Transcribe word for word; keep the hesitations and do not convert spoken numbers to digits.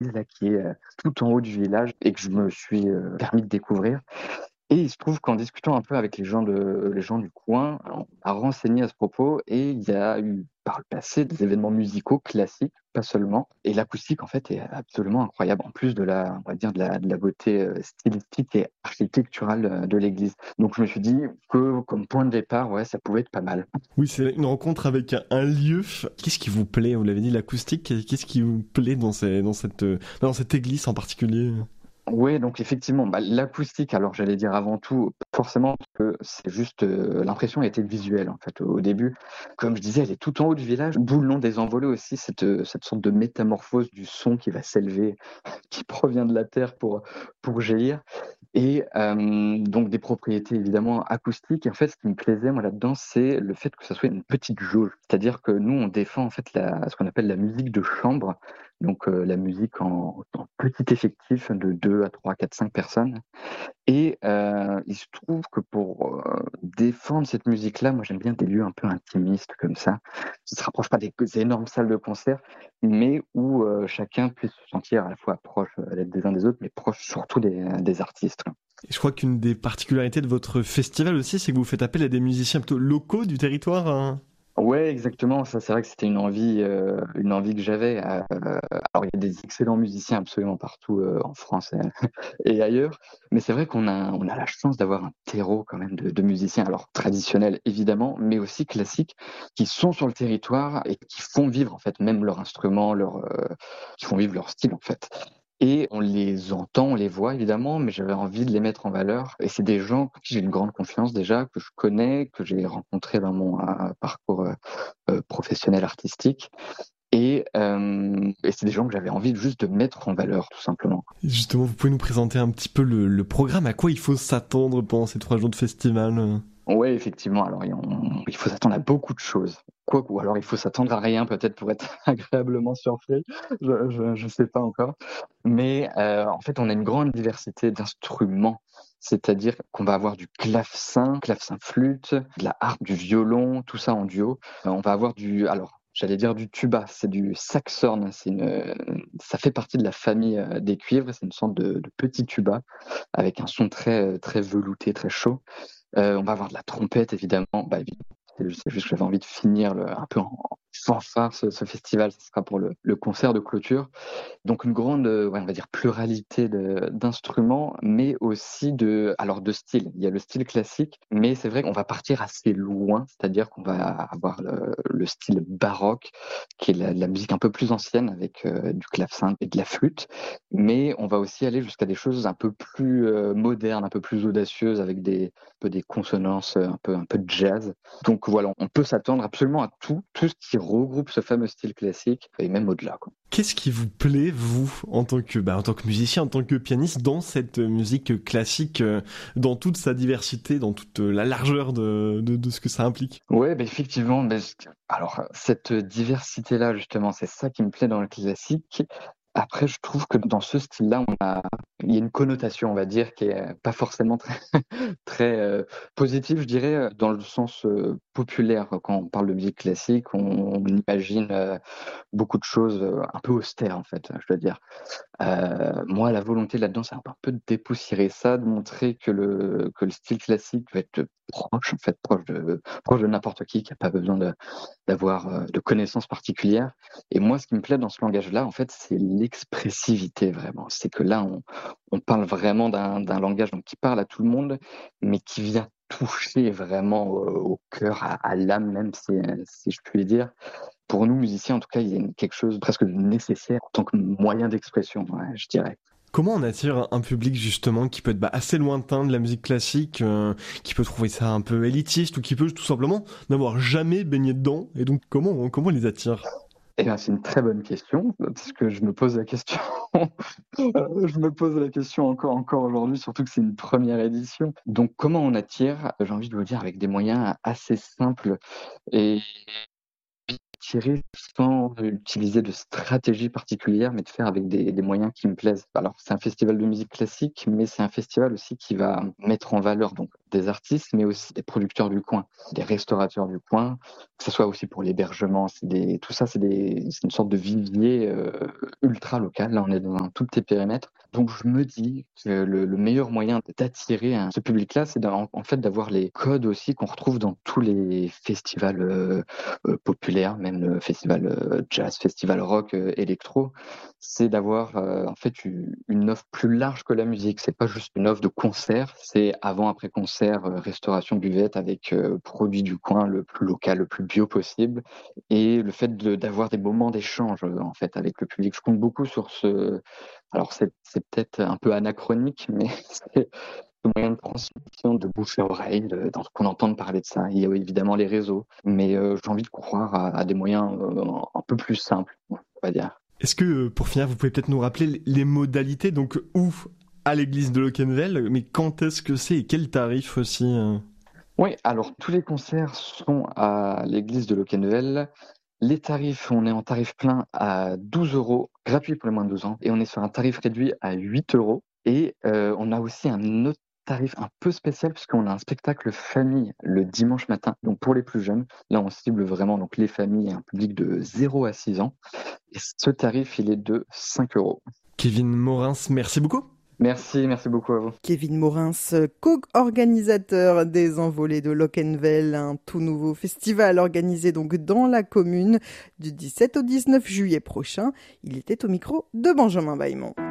là qui est, heu, tout en haut du village et que je me suis, heu, permis de découvrir. Et il se trouve qu'en discutant un peu avec les gens de les gens du coin, on m'a renseigné à ce propos et il y a eu par le passé des événements musicaux classiques, pas seulement, et l'acoustique en fait est absolument incroyable, en plus de la on va dire de la de la beauté, heu, stylistique et architecturale, heu, de l'église. Donc je me suis dit que comme point de départ, ouais, ça pouvait être pas mal. Oui, c'est une rencontre avec un, un lieu. Qu'est-ce qui vous plaît? Vous l'avez dit, l'acoustique. Qu'est-ce qui vous plaît dans, ces, dans, cette, euh, dans cette église en particulier? Ouais, donc effectivement, bah, l'acoustique, alors j'allais dire avant tout, forcément, parce que c'est juste, heu, l'impression était visuelle, en fait, au au début. Comme je disais, elle est tout en haut du village, d'où le nom des envolées aussi, cette, heu, cette sorte de métamorphose du son qui va s'élever, qui provient de la terre pour, pour jaillir. Et hem, donc des propriétés évidemment acoustiques. Et en fait, ce qui me plaisait moi là-dedans, c'est le fait que ça soit une petite jauge. C'est-à-dire que nous, on défend en fait la ce qu'on appelle la musique de chambre, donc heu, la musique en en petit effectif de deux à trois, quatre, cinq personnes. Et heu, il se trouve que pour, heu, défendre cette musique-là, moi j'aime bien des lieux un peu intimistes comme ça, qui se rapprochent pas des g énormes salles de concert, mais où, heu, chacun puisse se sentir à la fois proche, heu, des uns des autres, mais proche surtout des des artistes, quoi. Et je crois qu'une des particularités de votre festival aussi, c'est que vous faites appel à des musiciens plutôt locaux du territoire, hein. Ouais, exactement, ça c'est vrai que c'était une envie, heu, une envie que j'avais, heu, alors il y a des excellents musiciens absolument partout, heu, en France et et ailleurs, mais c'est vrai qu'on a on a la chance d'avoir un terreau quand même de de musiciens, alors traditionnels évidemment, mais aussi classiques, qui sont sur le territoire et qui font vivre en fait même leur instrument, leur, heu, qui font vivre leur style en fait. Et on les entend, on les voit évidemment, mais j'avais envie de les mettre en valeur et c'est des gens en qui j'ai une grande confiance déjà, que je connais, que j'ai rencontrés dans mon, heu, parcours, heu heu, professionnel artistique. Et hem et c'est des gens que j'avais envie juste de mettre en valeur tout simplement. Et justement, vous pouvez nous présenter un petit peu le, le programme, à quoi il faut s'attendre pendant ces trois jours de festival? euh Ouais, effectivement, alors il on il faut s'attendre à beaucoup de choses. Quoi ou alors il faut s'attendre à rien peut-être pour être agréablement surpris, je je je sais pas encore. Mais heu, en fait, on a une grande diversité d'instruments, c'est-à-dire qu'on va avoir du clavecin, clavecin-flûte, de la harpe, du violon, tout ça en duo. Heu, on va avoir du alors, j'allais dire du tuba, c'est du saxhorn, c'est une, heu, ça fait partie de la famille, heu, des cuivres, c'est une sorte de de petit tuba avec un son très, heu, très velouté, très chaud. Heu, on va avoir de la trompette évidemment, bah, évidemment, c'est c'est juste que j'avais envie de finir le un peu en en fanfare ce ce festival, ce sera pour le le concert de clôture. Donc une grande, heu, ouais, on va dire pluralité de d'instruments, mais aussi de alors de styles. Il y a le style classique, mais c'est vrai qu'on va partir assez loin, c'est-à-dire qu'on va avoir le le style baroque, qui est la la musique un peu plus ancienne avec, heu, du clavecin et de la flûte. Mais on va aussi aller jusqu'à des choses un peu plus, heu, modernes, un peu plus audacieuses avec des un peu des consonances, heu, un peu un peu de jazz. Donc voilà, on peut s'attendre absolument à tout, tout ce qui regroupe ce fameux style classique et même au-delà, quoi. Qu'est-ce qui vous plaît, vous, en tant que, bah, en tant que musicien, en tant que pianiste, dans cette musique classique, euh, dans toute sa diversité, dans toute euh, la largeur de, de, de ce que ça implique? Ouais, bah, effectivement, beh, ce alors, cette diversité-là, justement, c'est ça qui me plaît dans le classique. Après, je trouve que dans ce style-là, on a il y a une connotation, on va dire, qui est pas forcément très très, heu, positive, je dirais, heu, dans le sens, heu, populaire. Quand on parle de musique classique, on on imagine, heu, beaucoup de choses, heu, un peu austères, en fait, je dois dire. Heu, moi, la volonté là-dedans, c'est un peu de dépoussiérer ça, de montrer que le que le style classique peut être proche, en fait, proche de proche de n'importe qui, qui a pas besoin de d'avoir, heu, de connaissances particulières. Et moi, ce qui me plaît dans ce langage-là, en fait, c'est l'expressivité vraiment. C'est que là, on on parle vraiment d'un d'un langage donc qui parle à tout le monde, mais qui vient toucher vraiment au au cœur, à à l'âme même, si, heu, si je puis dire. Pour nous, musiciens, en tout cas, il y a une quelque chose presque de nécessaire en tant que moyen d'expression, ouais, je dirais. Comment on attire un public justement qui peut être bah, assez lointain de la musique classique, euh, qui peut trouver ça un peu élitiste ou qui peut tout simplement n'avoir jamais baigné dedans, et donc comment on, comment on les attire? Eh bien, c'est une très bonne question, parce que je me pose la question, heu, je me pose la question encore encore aujourd'hui, surtout que c'est une première édition. Donc comment on attire? J'ai envie de vous dire avec des moyens assez simples et d'attirer sans utiliser de stratégie particulière, mais de faire avec des, des moyens qui me plaisent. Alors, c'est un festival de musique classique, mais c'est un festival aussi qui va mettre en valeur donc des artistes, mais aussi des producteurs du coin, des restaurateurs du coin, que ce soit aussi pour l'hébergement. C'est des, tout ça, c'est, des, c'est une sorte de vivier euh, ultra local. Là, on est dans un tout petit périmètre. Donc, je me dis que le, le meilleur moyen d'attirer hein, ce public-là, c'est en, en fait d'avoir les codes aussi qu'on retrouve dans tous les festivals euh, euh, populaires, même le festival euh, jazz, festival rock, euh, électro. C'est d'avoir euh, en fait une, une offre plus large que la musique. C'est pas juste une offre de concert, c'est avant, après concert, euh, restauration, buvette avec euh, produits du coin le plus local, le plus bio possible, et le fait de, d'avoir des moments d'échange euh, en fait avec le public. Je compte beaucoup sur ce. Alors c'est, c'est peut-être un peu anachronique, mais c'est le moyen de transmission de bouche à oreille, de, dans- qu'on entende parler de ça. Il y a évidemment les réseaux, mais euh, j'ai envie de croire à, à des moyens euh, un peu plus simples, on va dire. Est-ce que, euh, pour finir, vous pouvez peut-être nous rappeler les modalités, donc où à l'église de Locquenvel, mais quand est-ce que c'est et quel tarif aussi euh Oui, alors tous les concerts sont à l'église de Locquenvel. Les tarifs, on est en tarif plein à douze euros, gratuit pour les moins de douze ans, et on est sur un tarif réduit à huit euros. Et euh, on a aussi un autre tarif un peu spécial puisqu'on a un spectacle famille le dimanche matin, donc pour les plus jeunes. Là, on cible vraiment donc les familles et un public de zéro à six ans. Et ce tarif, il est de cinq euros. Kevin Morins, merci beaucoup. Merci, merci beaucoup à vous. Kevin Morins, co-organisateur des Envolées de Locquenvel, un tout nouveau festival organisé donc dans la commune du dix-sept au dix-neuf juillet prochain. Il était au micro de Benjamin Baillemont.